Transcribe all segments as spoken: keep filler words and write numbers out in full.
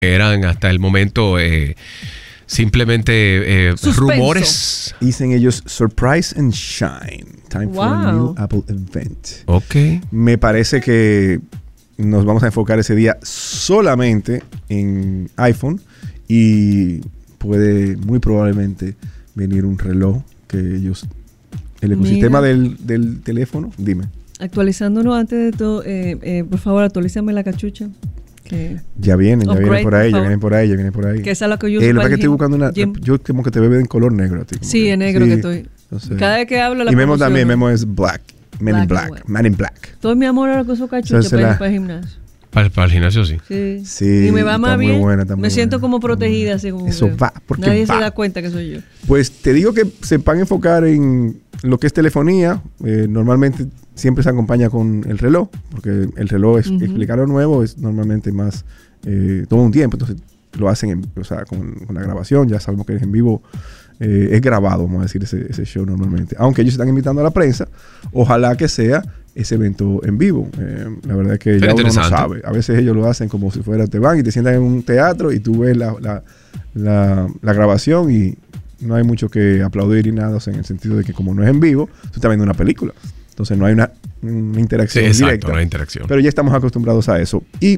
eran hasta el momento eh, simplemente eh, rumores. Dicen ellos Surprise and Shine. Time Wow. for a new Apple event. Ok. Me parece que nos vamos a enfocar ese día solamente en iPhone y puede muy probablemente venir un reloj que ellos... El ecosistema del, del teléfono, dime. Actualizándonos antes de todo, eh, eh, por favor, actualízame la cachucha. Que Ya vienen, ya Upgrade, vienen por ahí, por ya favor. vienen por ahí, ya vienen por ahí. que esa es la que yo Eh, uso lo para que el estoy gym. buscando una... Gym. Yo como que te veo en color negro a ti. como Sí, que- en negro sí. que estoy. Entonces- Cada vez que hablo la Y Memo promociona. también, Memo es black. Men in Black black. and white. Man in black. Todo mi amor ahora con su cachucha Esa es para, la- ir para el gimnasio. Para, para el gimnasio, sí. Sí. Sí, Y me va más está muy bien. buena, está muy me siento buena, como está muy protegida, buena. así como Eso que va, porque nadie va. se da cuenta que soy yo. Pues te digo que se van a enfocar en lo que es telefonía. Eh, normalmente siempre se acompaña con el reloj, porque el reloj es Ujú. explicar lo nuevo es normalmente más eh, todo un tiempo. Entonces lo hacen en- o sea, con, con la grabación. Ya sabemos que es en vivo, eh, es grabado, vamos a decir, ese, ese show normalmente. Aunque ellos están invitando a la prensa, ojalá que sea ese evento en vivo. Eh, la verdad es que Pero ya uno no interesante. sabe. A veces ellos lo hacen como si fuera, te van y te sientan en un teatro y tú ves la, la, la, la grabación y no hay mucho que aplaudir y nada, o sea, en el sentido de que como no es en vivo, tú estás viendo una película. Entonces no hay una, una Sí, interacción exacto, directa. no hay interacción. Pero ya estamos acostumbrados a eso. Y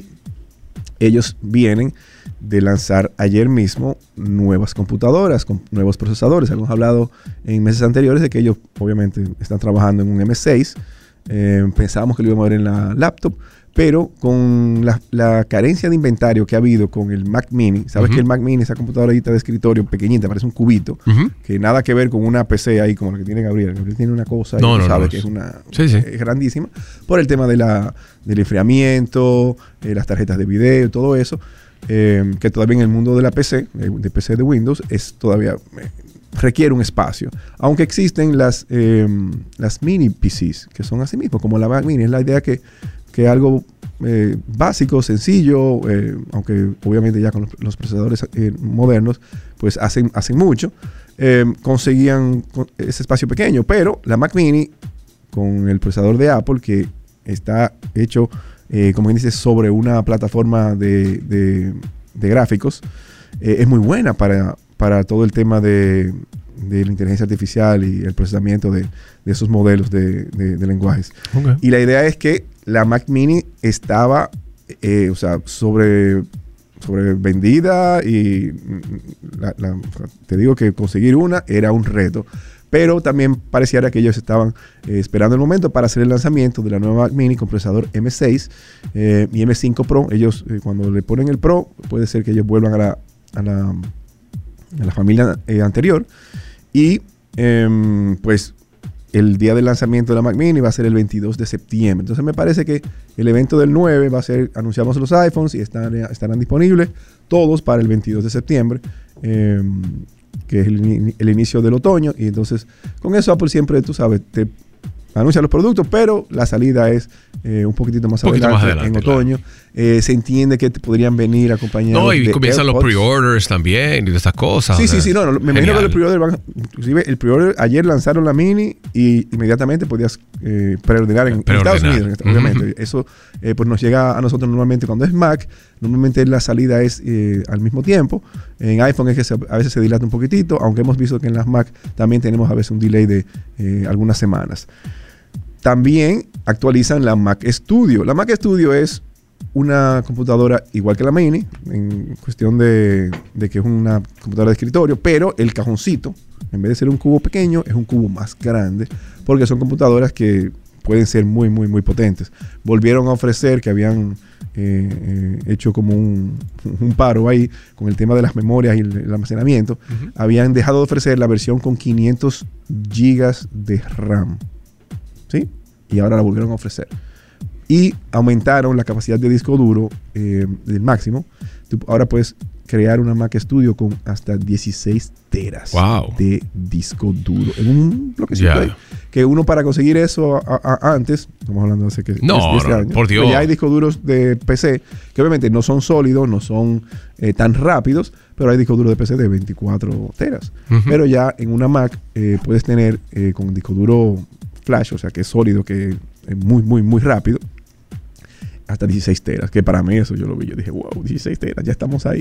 ellos vienen de lanzar ayer mismo nuevas computadoras con nuevos procesadores. Hemos hablado en meses anteriores de que ellos obviamente están trabajando en un M seis. Eh, pensábamos que lo íbamos a ver en la laptop, pero con la, la carencia de inventario que ha habido con el Mac Mini, sabes Ujú. que el Mac Mini, esa computadorita de escritorio pequeñita, parece un cubito, Ujú. que nada que ver con una P C ahí como la que tiene Gabriel. Gabriel tiene una cosa No, y no, sabes no, que es- es una Sí, sí. es grandísima, por el tema de la, del enfriamiento, eh, las tarjetas de video, todo eso, eh, que todavía en el mundo de la P C, de, de P C de Windows, es todavía eh, requiere un espacio. Aunque existen las, eh, las mini P Cs, que son así mismo, como la Mac Mini. Es la idea que, que algo eh, básico, sencillo, eh, aunque obviamente ya con los, los procesadores eh, modernos, pues hacen, hacen mucho, eh, conseguían con- ese espacio pequeño. Pero la Mac Mini, con el procesador de Apple, que está hecho, eh, como quien dice, sobre una plataforma de, de- de gráficos, eh, es muy buena para, para todo el tema de, de la inteligencia artificial y el procesamiento de, de esos modelos de, de- de lenguajes. Ok. Y la idea es que la Mac Mini estaba, eh, o sea, sobre, sobre vendida y mm, la- la- te digo que conseguir una era un reto. Pero también pareciera que ellos estaban eh, esperando el momento para hacer el lanzamiento de la nueva Mac Mini con procesador M seis eh, y M cinco Pro. Ellos, eh, cuando le ponen el Pro, puede ser que ellos vuelvan a la, a la, a la familia eh, anterior. Y em, pues el día del lanzamiento de la Mac Mini va a ser el veintidós de septiembre. Entonces me parece que el evento del nueve va a ser, anunciamos los iPhones y están, estarán disponibles todos para el veintidós de septiembre. em, que es el, ini- el inicio del otoño, y entonces con eso Apple siempre, tú sabes, te anuncia los productos, pero la salida es eh, un poquitito más, Un poquito adelante, más adelante, en otoño. Eh, se entiende que te podrían venir acompañados No, y de comienzan los AirPods. pre-orders también y de estas cosas. Sí, o sea, sí, sí, no, no, me imagino genial. que los pre-order van, inclusive el pre-order, ayer lanzaron la Mini y inmediatamente podías eh, preordenar en, en Preordenar. Estados Unidos, Ujú. obviamente. Eso eh, pues nos llega a nosotros normalmente cuando es Mac, normalmente la salida es eh, al mismo tiempo. En iPhone es que se- a veces se dilata un poquitito, aunque hemos visto que en las Mac también tenemos a veces un delay de eh, algunas semanas. También actualizan la Mac Studio. La Mac Studio es una computadora igual que la Mini, en cuestión de, de que es una computadora de escritorio, pero el cajoncito, en vez de ser un cubo pequeño, es un cubo más grande, porque son computadoras que pueden ser muy, muy, muy potentes. Volvieron a ofrecer que habían eh, eh, hecho como un, un paro ahí con el tema de las memorias y el, el almacenamiento. Ujú. Habían dejado de ofrecer la versión con quinientos gigas de RAM. ¿Sí? Y ahora la volvieron a ofrecer. Y aumentaron la capacidad de disco duro eh, del máximo. Tú ahora puedes crear una Mac Studio con hasta dieciséis teras Wow. de disco duro en un bloquecito Ya. ahí. Que uno para conseguir eso a- a- antes, estamos hablando de hace que No, diez no, años, por Dios. pero ya hay discos duros de P C que obviamente no son sólidos, no son eh, tan rápidos, pero hay discos duros de P C de veinticuatro teras. Ujú. Pero ya en una Mac eh, puedes tener eh, con disco duro flash, o sea que es sólido, que es muy, muy, muy rápido. hasta dieciséis teras, que para mí eso yo lo vi, yo dije, wow, dieciséis teras, ya estamos ahí.